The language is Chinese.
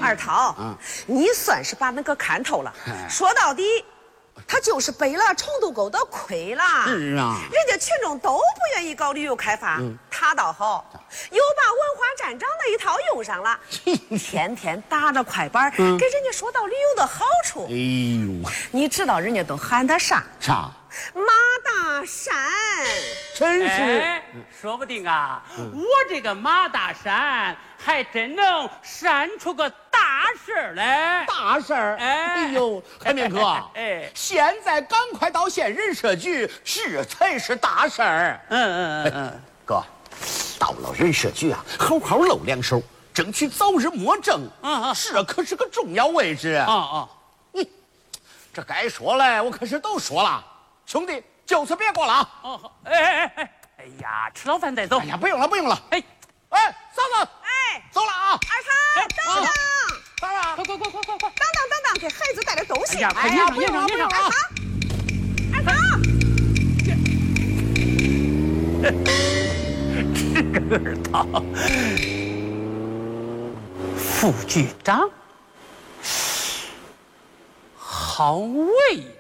二涛，你算是把那个看透了。说到底，他就是背了成都沟的亏了。 是啊， 人家群众都不愿意搞旅游开发，他倒好，又把文化站长那一套用上了，天天打着快板，给人家说到旅游的好处。 哎呦， 你知道人家都喊他啥？ 啥？ 马大山。 真是， 说不定啊，我这个马大山还真能扇出个大事儿来。 大事儿！哎呦，海明哥，现在赶快到县人社局，这才是大事儿。哥，到了人社局啊，好好露两手，争取早日摸正。这可是个重要位置。这该说嘞，我可是都说了，兄弟，就此别过了啊。 哎呀，吃了饭再走。 哎呀，不用了，不用了。嫂子，走了啊。 二涛，等等， 咋了？ 快， 等，给孩子带点东西。 快撵上。 二涛， 这个二涛，副局长，好位。